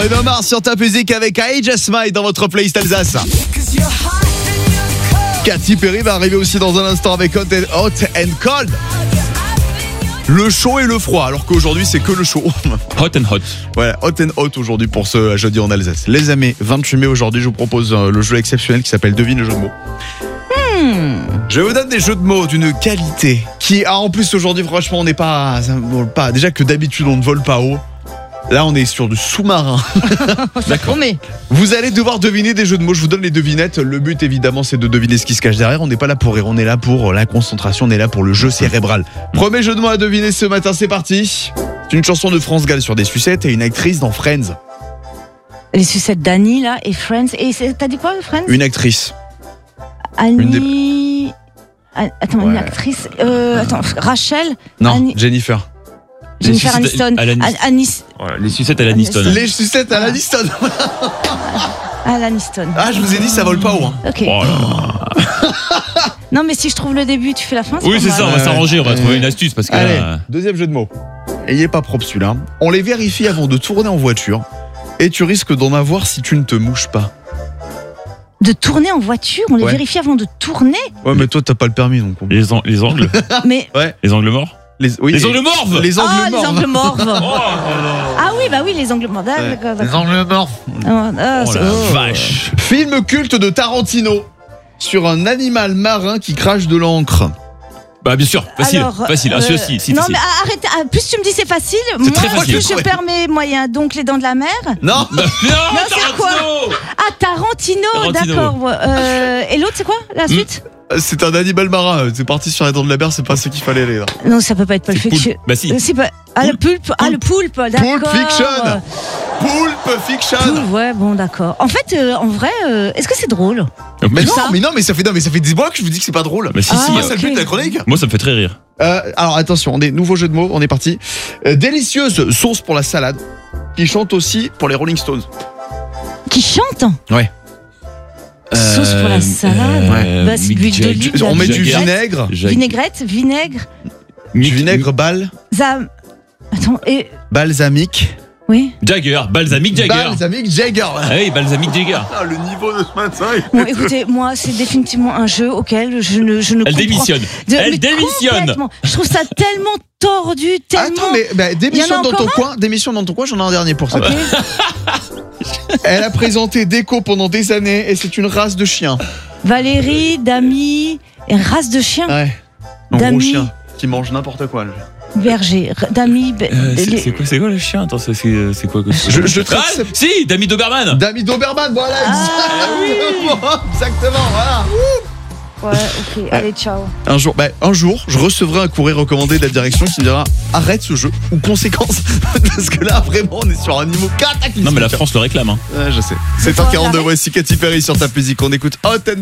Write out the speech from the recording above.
Bruno Mars sur ta musique avec I Just Might dans votre playlist Alsace. Katy Perry va arriver aussi dans un instant avec Hot and Cold. Le chaud et le froid, alors qu'aujourd'hui c'est que le chaud. Hot and hot. Voilà, hot and hot aujourd'hui pour ce jeudi en Alsace. Les amis, 28 mai aujourd'hui, je vous propose le jeu exceptionnel qui s'appelle Devine le jeu de mots. Je vous donne des jeux de mots d'une qualité qui, en plus aujourd'hui franchement on n'est pas, déjà que d'habitude on ne vole pas haut. Là on est sur du sous-marin. D'accord. Mais Vous allez devoir deviner des jeux de mots, je vous donne les devinettes. Le but évidemment c'est de deviner ce qui se cache derrière. On n'est pas là pour rire, on est là pour la concentration, on est là pour le jeu cérébral. Premier jeu de mots à deviner ce matin, c'est parti. C'est une chanson de France Gall sur des sucettes et une actrice dans Friends. les sucettes d'Annie là et Friends. Et t'as dit quoi, Friends? Une actrice. Annie. Attends, Ouais. une actrice. Attends, Rachel. Non, Annie... Jennifer. Jennifer Aniston. Anis. Voilà, les sucettes à l'Aniston. Les sucettes à l'Aniston. Aniston. Ah, je vous ai dit, ça vole pas haut. Hein. Ok. Oh là. Non, mais si je trouve le début, tu fais la fin. Oui, c'est pas ça, on mal. va s'arranger, on va trouver une astuce parce que Allez, là, deuxième jeu de mots. Et il est pas propre celui-là. On les vérifie avant de tourner en voiture. Et tu risques d'en avoir si tu ne te mouches pas. De tourner en voiture, on les Ouais. vérifie avant de tourner. Ouais, mais toi, t'as pas le permis, donc. les angles. Mais. Les angles morts. Oui, Les angles morts. Les angles Ah, morts. les angles morts. Oh, Ah oui, bah oui, les angles morts. D'accord, d'accord. angles morts. Ah, oh c'est- la oh. vache. Film culte de Tarantino sur un animal marin qui crache de l'encre. Bah bien sûr, facile, Alors, facile. Ah, celui-là, si, non, facile. mais arrête. Plus tu me dis c'est facile, moi très facile. plus je perds mes moyens. Donc les dents de la mer. Non. Non, c'est quoi? Ah, Tarantino. D'accord. Et l'autre, c'est quoi la suite? C'est un animal marin. C'est parti sur les dents de la mer, c'est pas ce qu'il fallait aller là. Non, ça peut pas être Pulp C'est Fiction. Bah si. C'est pas... Ah, le poulpe. Ah, le poulpe, d'accord. Pulp Fiction. Pulp Fiction. Poulpe, ouais, bon, d'accord. En fait, en vrai, est-ce que c'est drôle? Mais ça non, mais ça fait 10 mois que je vous dis que c'est pas drôle. Bah si, Ah, si. Moi, c'est le but ok. de la chronique. Moi, ça me fait très rire. Alors attention, on est nouveau jeu de mots, on est parti. Délicieuse sauce pour la salade, qui chante aussi pour les Rolling Stones. Qui chante? Ouais. Sauce pour la salade. Bah, c'est de l'huile d'olive. On met du Jagger. vinaigre. Vinaigrette, vinaigre. Du vinaigre Zam. Attends, et. balsamique. Oui. Jagger, balsamique Jagger. Balsamique Jagger. Ah oui, balsamique Jagger. Ah, le niveau de ce matin. Bon, écoutez, moi, c'est définitivement un jeu auquel je ne Elle comprends- démissionne. Mais Elle démissionne. complètement. Je trouve ça tellement tordu, tellement. Attends, mais bah, Il y en démission a dans ton encore coin. Démission dans ton coin, j'en ai un dernier pour ça. Ok. Elle a présenté Déco pendant des années et c'est une race de chien. Valérie, Dami, et race de chien. Ouais. Un gros Dami. chien qui mange n'importe quoi. Berger, Dami. C'est quoi le chien? Attends, c'est quoi Je traite Ah, ça- si, Dami Doberman. Dami Doberman, voilà, exactement, voilà. Ouais, ok, allez, ciao. Un jour, je recevrai un courrier recommandé de la direction qui me dira arrête ce jeu ou conséquence. Parce que là, vraiment, on est sur un niveau cataclysmique. Non, mais la France le réclame. Hein. Ouais, je sais. 7h42, voici Katy Perry sur ta musique. On écoute Hot and